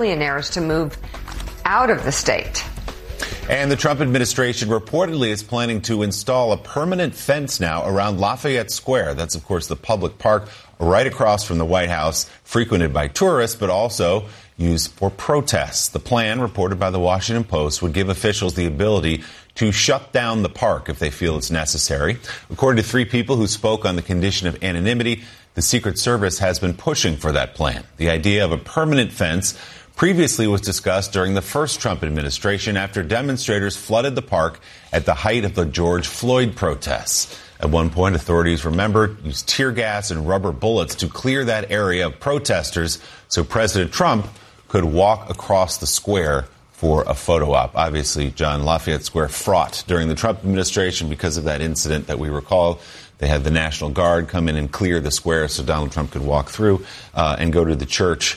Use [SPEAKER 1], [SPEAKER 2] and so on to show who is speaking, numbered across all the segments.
[SPEAKER 1] millionaires to move out of the state.
[SPEAKER 2] And the Trump administration reportedly is planning to install a permanent fence now around Lafayette Square. That's, of course, the public park right across from the White House, frequented by tourists, but also used for protests. The plan, reported by the Washington Post, would give officials the ability to shut down the park if they feel it's necessary. According to 3 people who spoke on the condition of anonymity, the Secret Service has been pushing for that plan. The idea of a permanent fence previously was discussed during the first Trump administration after demonstrators flooded the park at the height of the George Floyd protests. At one point, authorities, remember, used tear gas and rubber bullets to clear that area of protesters so President Trump could walk across the square for a photo op. Obviously, John, Lafayette Square fraught during the Trump administration because of that incident that we recall. They had the National Guard come in and clear the square so Donald Trump could walk through and go to the church.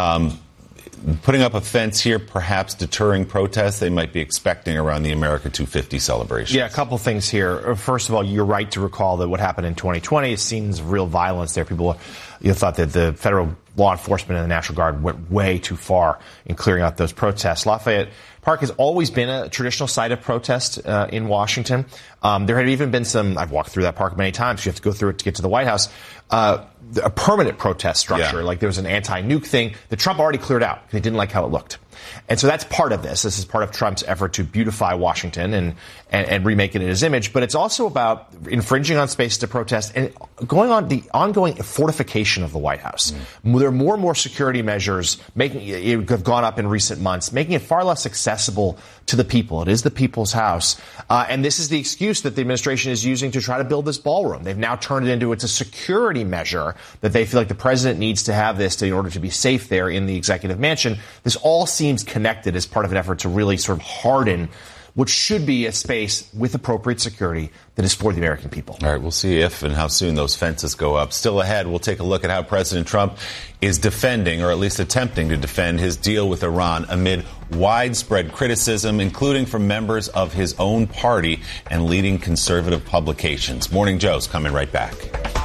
[SPEAKER 2] Putting up a fence here, perhaps deterring protests they might be expecting around the America 250 celebration.
[SPEAKER 3] Yeah, a couple things here. First of all, you're right to recall that what happened in 2020, scenes of real violence there. People thought that the federal law enforcement and the National Guard went way too far in clearing out those protests. Lafayette Park has always been a traditional site of protest in Washington. There had even been some, I've walked through that park many times. You have to go through it to get to the White House. A permanent protest structure, like there was an anti-nuke thing that Trump already cleared out because he didn't like how it looked. And so that's part of this. This is part of Trump's effort to beautify Washington and remake it in his image. But it's also about infringing on space to protest and going on the ongoing fortification of the White House. There are more and more security measures have gone up in recent months, making it far less accessible to the people. It is the people's house. And this is the excuse that the administration is using to try to build this ballroom. They've now turned it into it's a security measure that they feel like the president needs to have this in order to be safe there in the executive mansion. This all seems connected as part of an effort to really sort of harden what should be a space with appropriate security that is for the American people.
[SPEAKER 2] All right, we'll see if and how soon those fences go up. Still ahead, we'll take a look at how President Trump is defending, or at least attempting to defend, his deal with Iran amid widespread criticism, including from members of his own party and leading conservative publications. Morning Joe's coming right back.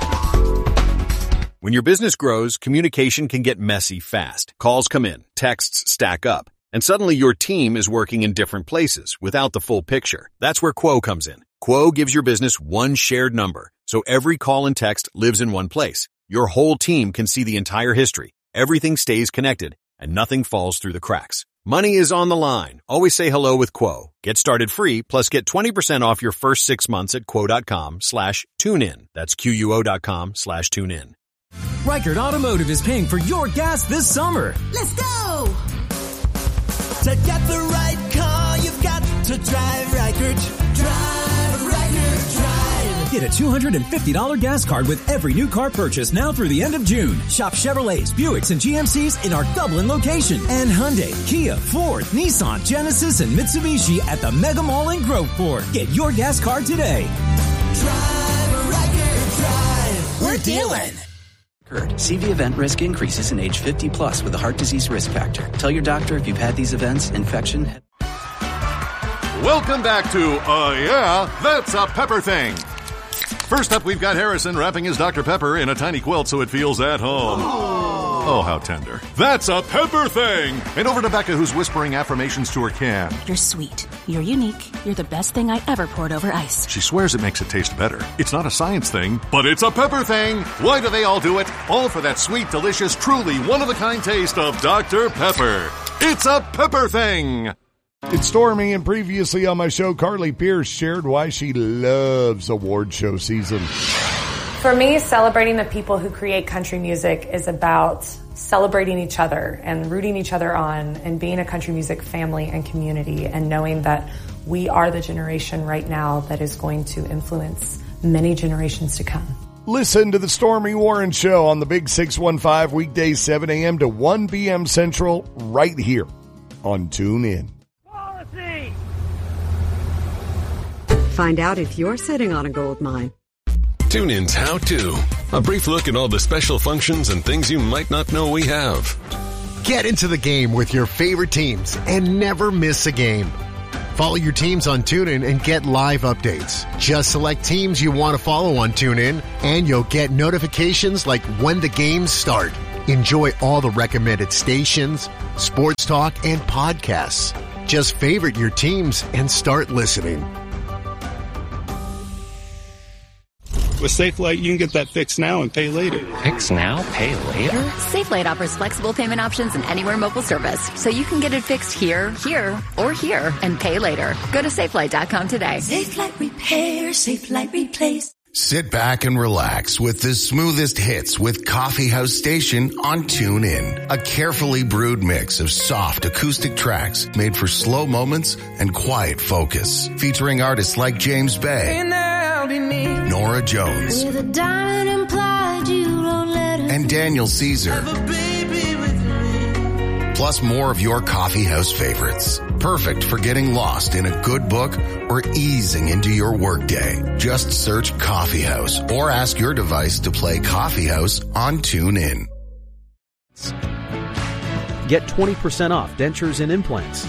[SPEAKER 4] When your business grows, communication can get messy fast. Calls come in, texts stack up, and suddenly your team is working in different places without the full picture. That's where Quo comes in. Quo gives your business one shared number, so every call and text lives in one place. Your whole team can see the entire history. Everything stays connected, and nothing falls through the cracks. Money is on the line. Always say hello with Quo. Get started free, plus get 20% off your first 6 months at quo.com/tunein. That's QUO.com/tunein.
[SPEAKER 5] Reichert Automotive is paying for your gas this summer.
[SPEAKER 6] Let's go! To get the right car, you've got to drive Reichert. Drive Reichert, drive.
[SPEAKER 5] Get a $250 gas card with every new car purchase now through the end of June. Shop Chevrolets, Buicks, and GMCs in our Dublin location. And Hyundai, Kia, Ford, Nissan, Genesis, and Mitsubishi at the Mega Mall in Groveport. Get your gas card today.
[SPEAKER 6] Drive Reichert, drive. We're dealing.
[SPEAKER 7] CV event risk increases in age 50 plus with a heart disease risk factor. Tell your doctor if you've had these events, infection.
[SPEAKER 8] Welcome back to Yeah, That's a Pepper Thing. First up, we've got Harrison wrapping his Dr. Pepper in a tiny quilt so it feels at home. Oh, how tender. That's a Pepper Thing. And over to Becca, who's whispering affirmations to her can.
[SPEAKER 9] You're sweet. You're unique. You're the best thing I ever poured over ice.
[SPEAKER 8] She swears it makes it taste better. It's not a science thing, but it's a Pepper Thing. Why do they all do it? All for that sweet, delicious, truly one-of-a-kind taste of Dr. Pepper. It's a Pepper Thing.
[SPEAKER 10] It's Stormy, and previously on my show, Carly Pierce shared why she loves award show season.
[SPEAKER 11] For me, celebrating the people who create country music is about celebrating each other and rooting each other on and being a country music family and community and knowing that we are the generation right now that is going to influence many generations to come.
[SPEAKER 10] Listen to the Stormy Warren Show on the Big 615 weekdays 7 a.m. to 1 p.m. Central right here on TuneIn.
[SPEAKER 12] Find out if you're sitting on a gold mine.
[SPEAKER 13] TuneIn's How To. A brief look at all the special functions and things you might not know we have.
[SPEAKER 14] Get into the game with your favorite teams and never miss a game. Follow your teams on TuneIn and get live updates. Just select teams you want to follow on TuneIn and you'll get notifications like when the games start. Enjoy all the recommended stations, sports talk, and podcasts. Just favorite your teams and start listening.
[SPEAKER 15] With SafeLight, you can get that fixed now and pay later.
[SPEAKER 16] Fix now, pay later?
[SPEAKER 17] SafeLight offers flexible payment options and anywhere mobile service, so you can get it fixed here, or here, and pay later. Go to SafeLight.com today.
[SPEAKER 6] SafeLight Repair, SafeLight Replace.
[SPEAKER 18] Sit back and relax with the smoothest hits with Coffee House Station on TuneIn. A carefully brewed mix of soft acoustic tracks made for slow moments and quiet focus. Featuring artists like James Bay, Nora Jones, and Daniel Caesar. Plus more of your coffee house favorites. Perfect for getting lost in a good book or easing into your workday. Just search Coffee House or ask your device to play Coffee House on TuneIn.
[SPEAKER 19] Get 20% off dentures and implants.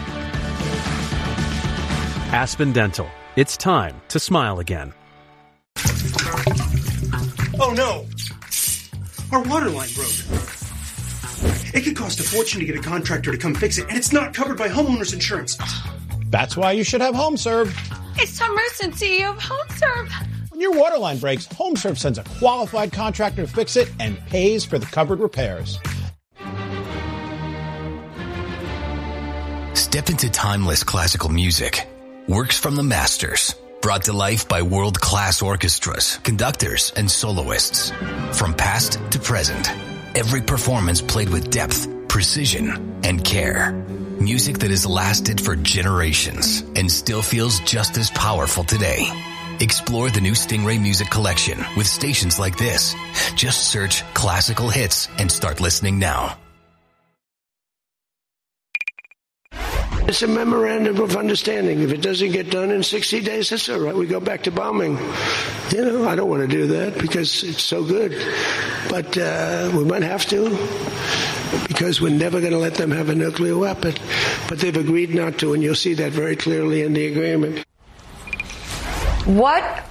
[SPEAKER 19] Aspen Dental. It's time to smile again.
[SPEAKER 20] Oh no! Our water line broke. It could cost a fortune to get a contractor to come fix it, and it's not covered by homeowners insurance.
[SPEAKER 21] That's why you should have HomeServe.
[SPEAKER 22] It's the emergency of HomeServe.
[SPEAKER 21] When your water line breaks, HomeServe sends a qualified contractor to fix it and pays for the covered repairs.
[SPEAKER 23] Step into timeless classical music. Works from the masters. Brought to life by world-class orchestras, conductors, and soloists. From past to present. Every performance played with depth, precision, and care. Music that has lasted for generations and still feels just as powerful today. Explore the new Stingray Music Collection with stations like this. Just search classical hits and start listening now.
[SPEAKER 24] It's a memorandum of understanding. If it doesn't get done in 60 days, that's all right. We go back to bombing. You know, I don't want to do that because it's so good. But we might have to because we're never going to let them have a nuclear weapon. But they've agreed not to, and you'll see that very clearly in the agreement.
[SPEAKER 1] What?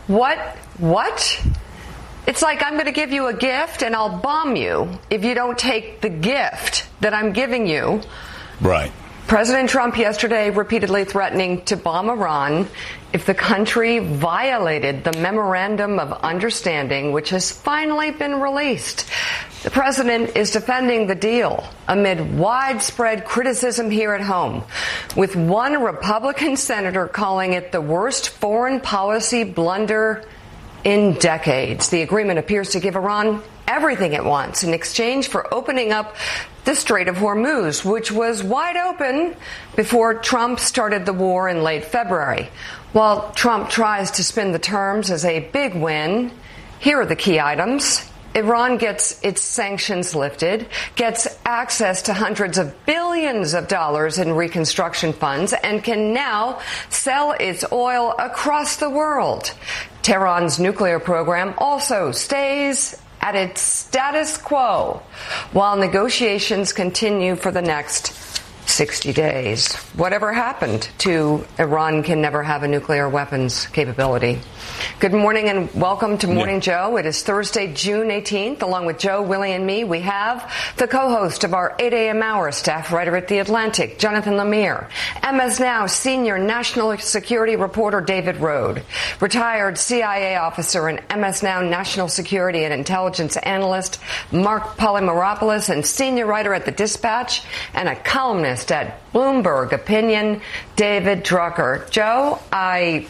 [SPEAKER 1] It's like I'm going to give you a gift and I'll bomb you if you don't take the gift that I'm giving you.
[SPEAKER 2] Right.
[SPEAKER 1] President Trump yesterday repeatedly threatening to bomb Iran if the country violated the Memorandum of Understanding, which has finally been released. The president is defending the deal amid widespread criticism here at home, with one Republican senator calling it the worst foreign policy blunder in decades. The agreement appears to give Iran everything it wants in exchange for opening up the Strait of Hormuz, which was wide open before Trump started the war in late February. While Trump tries to spin the terms as a big win, here are the key items. Iran gets its sanctions lifted, gets access to hundreds of billions of dollars in reconstruction funds, and can now sell its oil across the world. Tehran's nuclear program also stays at its status quo while negotiations continue for the next 60 days. Whatever happened to Iran can never have a nuclear weapons capability. Good morning and welcome to Morning Joe. It is Thursday, June 18th. Along with Joe, Willie, and me, we have the co-host of our 8 a.m. hour, staff writer at The Atlantic, Jonathan Lemire, MS Now senior national security reporter David Rode, retired CIA officer and MS Now national security and intelligence analyst Mark Polymeropoulos, and senior writer at The Dispatch and a columnist at Bloomberg Opinion, David Drucker. Joe, I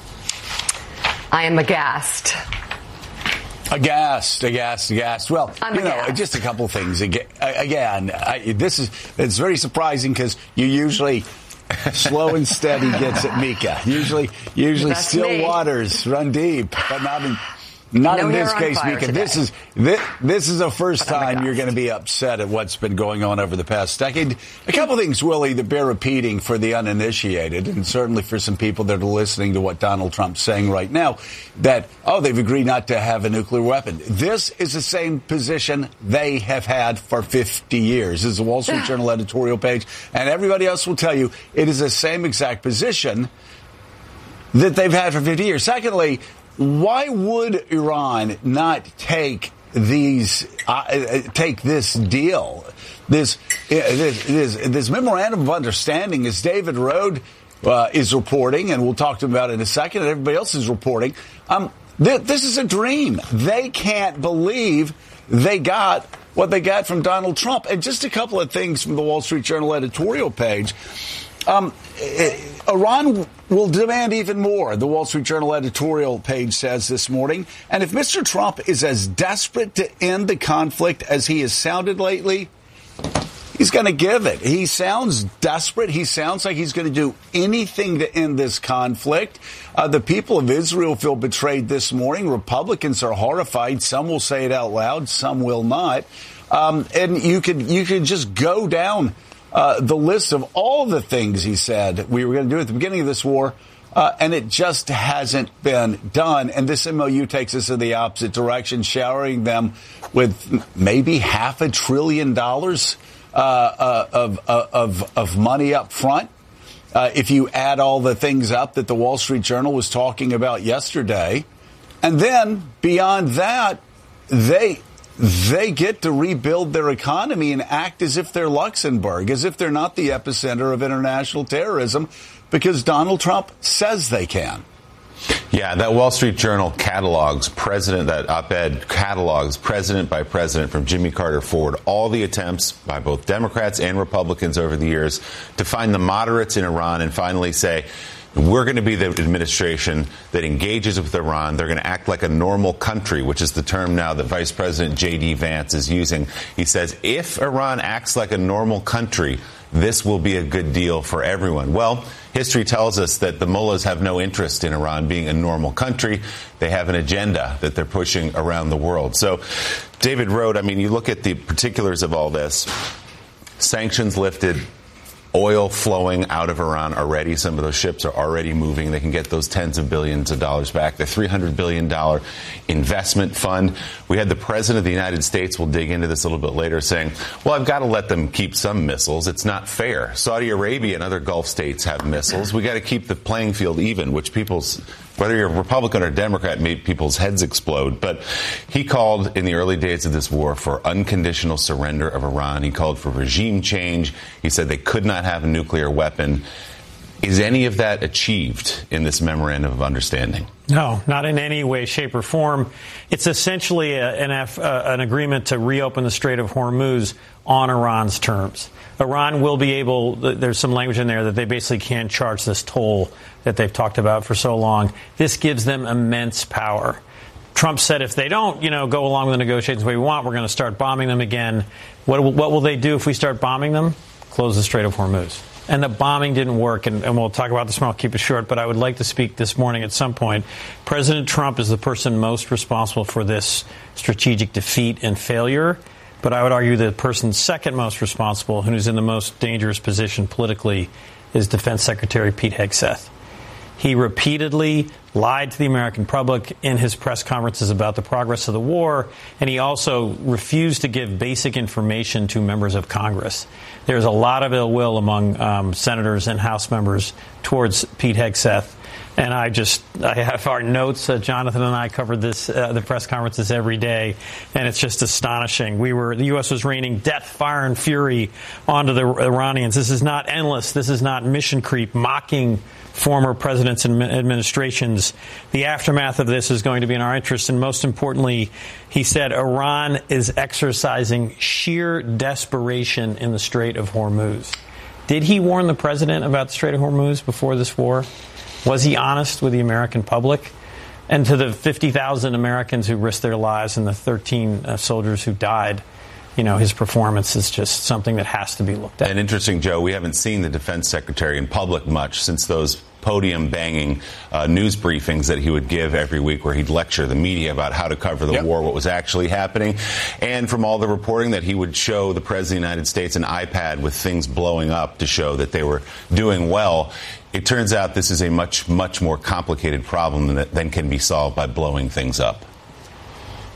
[SPEAKER 1] am aghast.
[SPEAKER 25] Aghast. Well, just a couple of things. It's very surprising because you usually slow and steady gets it, Mika. Usually still waters run deep, but not in this case, Mika. This is the first time you're going to be upset at what's been going on over the past decade. A couple things, Willie, that bear repeating for the uninitiated, and certainly for some people that are listening to what Donald Trump's saying right now, that, they've agreed not to have a nuclear weapon. This is the same position they have had for 50 years. This is the Wall Street Journal editorial page, and everybody else will tell you it is the same exact position that they've had for 50 years. Secondly, why would Iran not take this deal, this memorandum of understanding, as David Rode is reporting, and we'll talk to him about it in a second, and everybody else is reporting. This is a dream. They can't believe they got what they got from Donald Trump. And just a couple of things from the Wall Street Journal editorial page. Iran will demand even more, the Wall Street Journal editorial page says this morning. And if Mr. Trump is as desperate to end the conflict as he has sounded lately, he's going to give it. He sounds desperate. He sounds like he's going to do anything to end this conflict. The people of Israel feel betrayed this morning. Republicans are horrified. Some will say it out loud. Some will not. And you could just go down the list of all the things he said we were going to do at the beginning of this war, and it just hasn't been done. And this MOU takes us in the opposite direction, showering them with maybe $500 billion of money up front. If you add all the things up that the Wall Street Journal was talking about yesterday, and then beyond that, they get to rebuild their economy and act as if they're Luxembourg, as if they're not the epicenter of international terrorism, because Donald Trump says they can.
[SPEAKER 2] Yeah, that Wall Street Journal catalogs that op-ed catalogs president by president from Jimmy Carter forward all the attempts by both Democrats and Republicans over the years to find the moderates in Iran and finally say, we're going to be the administration that engages with Iran. They're going to act like a normal country, which is the term now that Vice President J.D. Vance is using. He says, if Iran acts like a normal country, this will be a good deal for everyone. Well, history tells us that the mullahs have no interest in Iran being a normal country. They have an agenda that they're pushing around the world. So, David Rode, I mean, you look at the particulars of all this. Sanctions lifted. Oil flowing out of Iran already. Some of those ships are already moving. They can get those tens of billions of dollars back. The $300 billion investment fund. We had the president of the United States, we'll dig into this a little bit later, saying, well, I've got to let them keep some missiles. It's not fair. Saudi Arabia and other Gulf states have missiles. We got to keep the playing field even, which whether you're a Republican or Democrat, made people's heads explode. But he called in the early days of this war for unconditional surrender of Iran. He called for regime change. He said they could not have a nuclear weapon. Is any of that achieved in this memorandum of understanding?
[SPEAKER 3] No, not in any way, shape, or form. It's essentially an agreement to reopen the Strait of Hormuz on Iran's terms. Iran will be able, there's some language in there that they basically can't charge this toll that they've talked about for so long. This gives them immense power. Trump said if they don't, go along with the negotiations the way we want, we're going to start bombing them again. What will they do if we start bombing them? Close the Strait of Hormuz. And the bombing didn't work, and we'll talk about this more. I'll keep it short, but I would like to speak this morning at some point. President Trump is the person most responsible for this strategic defeat and failure. But I would argue the person second most responsible, who's in the most dangerous position politically, is Defense Secretary Pete Hegseth. He repeatedly lied to the American public in his press conferences about the progress of the war, and he also refused to give basic information to members of Congress. There's a lot of ill will among senators and House members towards Pete Hegseth. And I have our notes. Jonathan and I covered this, the press conferences every day, and it's just astonishing. The U.S. was raining death, fire, and fury onto the Iranians. This is not endless. This is not mission creep, mocking former presidents and administrations. The aftermath of this is going to be in our interest. And most importantly, he said Iran is exercising sheer desperation in the Strait of Hormuz. Did he warn the president about the Strait of Hormuz before this war? Was he honest with the American public? And to the 50,000 Americans who risked their lives and the 13 soldiers who died, his performance is just something that has to be looked at.
[SPEAKER 2] And interesting, Joe, we haven't seen the defense secretary in public much since those podium-banging news briefings that he would give every week where he'd lecture the media about how to cover the war, what was actually happening. And from all the reporting that he would show the President of the United States an iPad with things blowing up to show that they were doing well. It turns out this is a much, much more complicated problem than can be solved by blowing things up.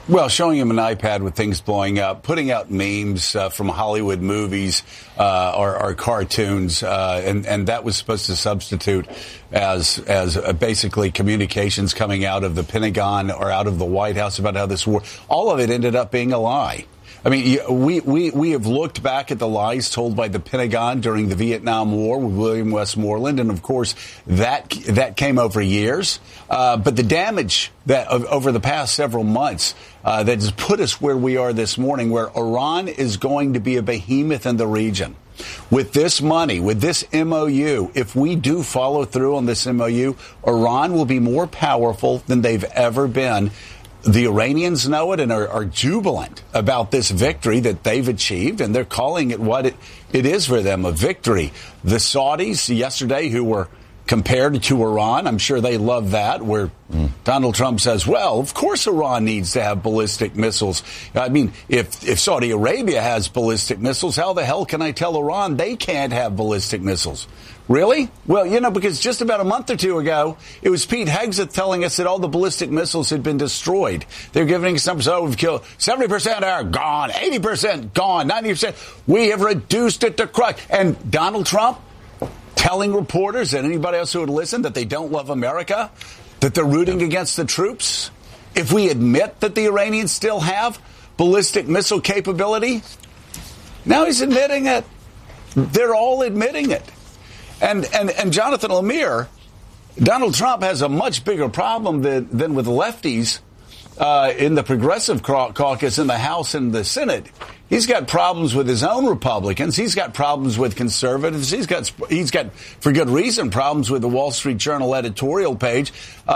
[SPEAKER 25] Well, showing him an iPad with things blowing up, putting out memes from Hollywood movies or cartoons, and that was supposed to substitute as basically communications coming out of the Pentagon or out of the White House about how this war. All of it ended up being a lie. I mean, we have looked back at the lies told by the Pentagon during the Vietnam War with William Westmoreland, and of course that came over years. But the damage that over the past several months that has put us where we are this morning, where Iran is going to be a behemoth in the region. With this money, with this MOU, if we do follow through on this MOU, Iran will be more powerful than they've ever been. The Iranians know it and are jubilant about this victory that they've achieved, and they're calling it what it is for them, a victory. The Saudis yesterday, who were compared to Iran, I'm sure they love that, where Donald Trump says, well, of course Iran needs to have ballistic missiles. I mean, if Saudi Arabia has ballistic missiles, how the hell can I tell Iran they can't have ballistic missiles? Really? Well, because just about a month or two ago, it was Pete Hegseth telling us that all the ballistic missiles had been destroyed. They're giving us numbers, we've killed 70% are gone, 80% gone, 90%. We have reduced it to crud. And Donald Trump telling reporters and anybody else who would listen that they don't love America, that they're rooting against the troops. If we admit that the Iranians still have ballistic missile capability, now he's admitting it. They're all admitting it. And Jonathan Lemire, Donald Trump has a much bigger problem than with lefties in the Progressive Caucus in the House and the Senate. He's got problems with his own Republicans. He's got problems with conservatives. He's got, for good reason, problems with the Wall Street Journal editorial page.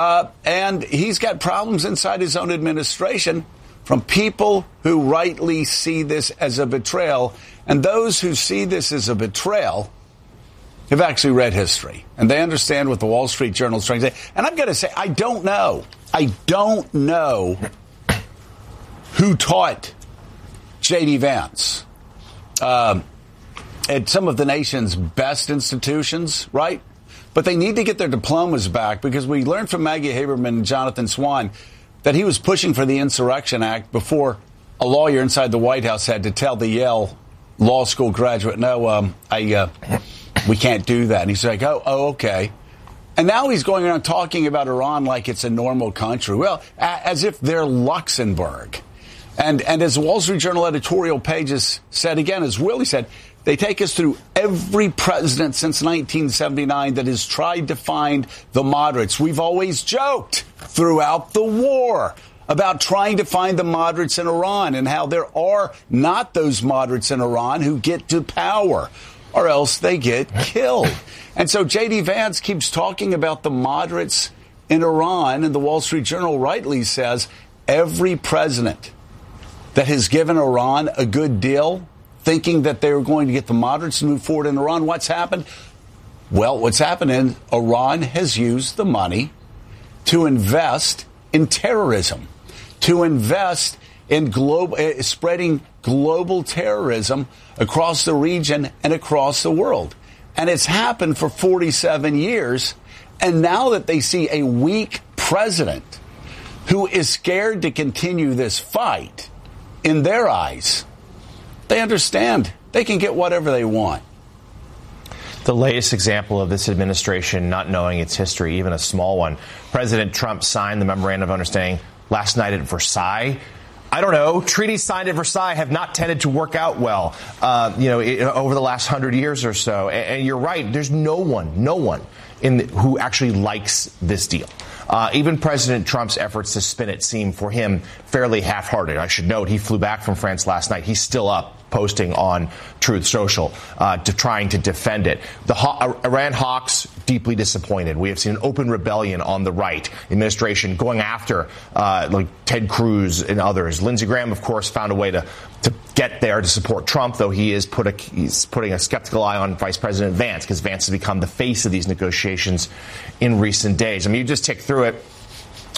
[SPEAKER 25] And he's got problems inside his own administration from people who rightly see this as a betrayal. And those who see this as a betrayal have actually read history, and they understand what the Wall Street Journal is trying to say. And I'm going to say, I don't know who taught J.D. Vance at some of the nation's best institutions, right? But they need to get their diplomas back, because we learned from Maggie Haberman and Jonathan Swan that he was pushing for the Insurrection Act before a lawyer inside the White House had to tell the Yale Law School graduate, no, we can't do that. And he's like, oh, okay. And now he's going around talking about Iran like it's a normal country. Well, as if they're Luxembourg. And as the Wall Street Journal editorial pages said again, as Willie said, they take us through every president since 1979 that has tried to find the moderates. We've always joked throughout the war about trying to find the moderates in Iran, and how there are not those moderates in Iran who get to power, or else they get killed. And so J.D. Vance keeps talking about the moderates in Iran, and the Wall Street Journal rightly says every president that has given Iran a good deal, thinking that they were going to get the moderates to move forward in Iran, what's happened? Well, what's happened is Iran has used the money to invest in terrorism, to invest in spreading global terrorism across the region and across the world. And it's happened for 47 years. And now that they see a weak president who is scared to continue this fight, in their eyes, they understand they can get whatever they want.
[SPEAKER 4] The latest example of this administration not knowing its history, even a small one. President Trump signed the Memorandum of Understanding last night at Versailles. I don't know. Treaties signed at Versailles have not tended to work out well, over the last 100 years or so. And you're right. There's no one who actually likes this deal. Even President Trump's efforts to spin it seem for him fairly half-hearted. I should note he flew back from France last night. He's still up posting on Truth Social trying to defend it. The Iran hawks deeply disappointed. We have seen an open rebellion on the right. The administration going after like Ted Cruz and others. Lindsey Graham, of course, found a way to get there to support Trump, though he's putting a skeptical eye on Vice President Vance, because Vance has become the face of these negotiations in recent days. I mean, you just tick through it.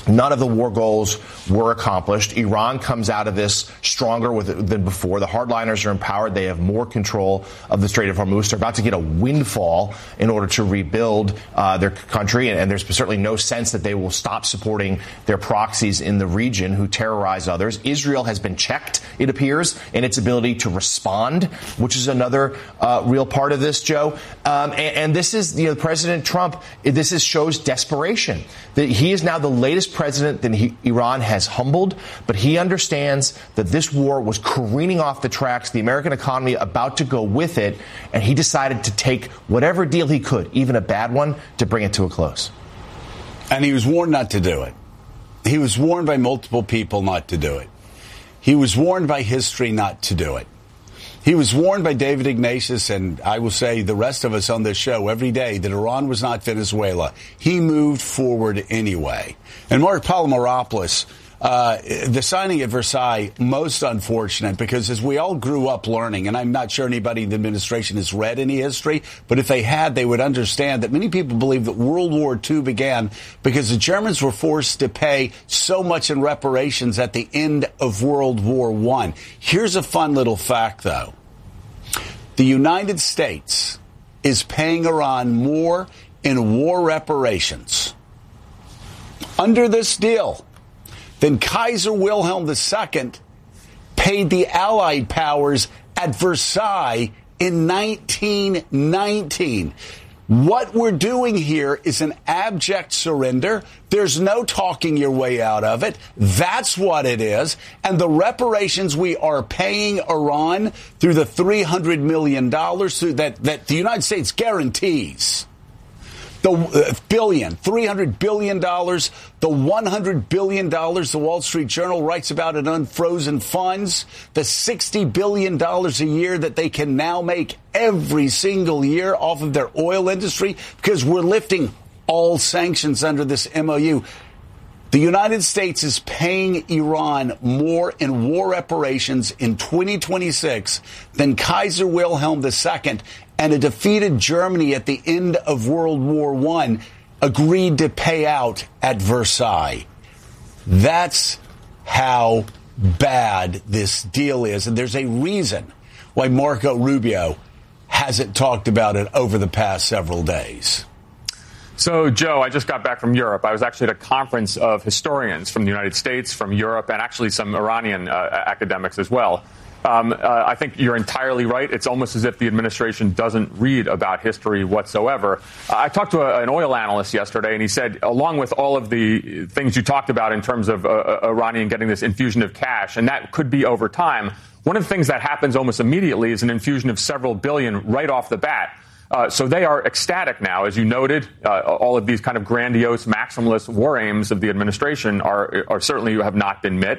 [SPEAKER 4] None of the war goals were accomplished. Iran comes out of this stronger than before. The hardliners are empowered. They have more control of the Strait of Hormuz. They're about to get a windfall in order to rebuild their country. And there's certainly no sense that they will stop supporting their proxies in the region who terrorize others. Israel has been checked, it appears, in its ability to respond, which is another real part of this, Joe. And this is, President Trump, this shows desperation. That he is now the latest president that Iran has humbled, but he understands that this war was careening off the tracks, the American economy about to go with it, and he decided to take whatever deal he could, even a bad one, to bring it to a close.
[SPEAKER 25] And he was warned not to do it. He was warned by multiple people not to do it. He was warned by history not to do it. He was warned by David Ignatius, and I will say the rest of us on this show every day, that Iran was not Venezuela. He moved forward anyway. And Mark Palomaropoulos, the signing at Versailles, most unfortunate, because as we all grew up learning, and I'm not sure anybody in the administration has read any history, but if they had, they would understand that many people believe that World War II began because the Germans were forced to pay so much in reparations at the end of World War I. Here's a fun little fact, though. The United States is paying Iran more in war reparations under this deal than Kaiser Wilhelm II paid the Allied powers at Versailles in 1919. What we're doing here is an abject surrender. There's no talking your way out of it. That's what it is. And the reparations we are paying Iran through the $300 million that the United States guarantees. The $300 billion, the $100 billion the Wall Street Journal writes about in unfrozen funds, the $60 billion a year that they can now make every single year off of their oil industry because we're lifting all sanctions under this MOU. The United States is paying Iran more in war reparations in 2026 than Kaiser Wilhelm II and a defeated Germany at the end of World War I agreed to pay out at Versailles. That's how bad this deal is. And there's a reason why Marco Rubio hasn't talked about it over the past several days.
[SPEAKER 5] So, Joe, I just got back from Europe. I was actually at a conference of historians from the United States, from Europe, and actually some Iranian academics as well. I think you're entirely right. It's almost as if the administration doesn't read about history whatsoever. I talked to an oil analyst yesterday, and he said, along with all of the things you talked about in terms of Iranian getting this infusion of cash, and that could be over time, one of the things that happens almost immediately is an infusion of several billion right off the bat. So they are ecstatic now, as you noted. All of these kind of grandiose, maximalist war aims of the administration are certainly have not been met.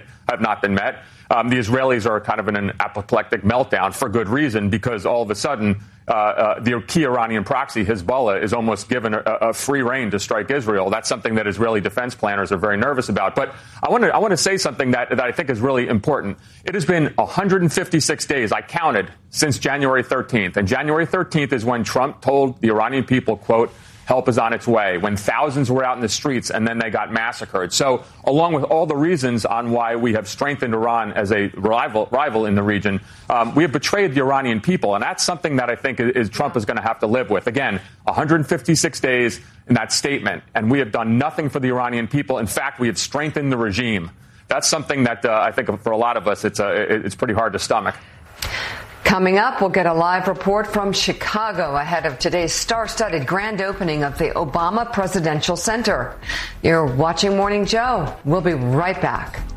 [SPEAKER 5] The Israelis are kind of in an apoplectic meltdown for good reason, because all of a sudden the key Iranian proxy, Hezbollah, is almost given a free rein to strike Israel. That's something that Israeli defense planners are very nervous about. But I want to say something that I think is really important. It has been 156 days, I counted, since January 13th. And January 13th is when Trump told the Iranian people, quote, help is on its way, when thousands were out in the streets and then they got massacred. So along with all the reasons on why we have strengthened Iran as a rival in the region, we have betrayed the Iranian people. And that's something that I think Trump is going to have to live with. Again, 156 days in that statement, and we have done nothing for the Iranian people. In fact, we have strengthened the regime. That's something that I think for a lot of us, it's pretty hard to stomach.
[SPEAKER 1] Coming up, we'll get a live report from Chicago ahead of today's star-studded grand opening of the Obama Presidential Center. You're watching Morning Joe. We'll be right back.